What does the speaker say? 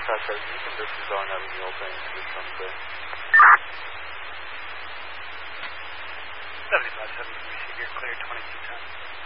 contact us. This is on Avenue Open to something. 75-7, you're clear 22 times.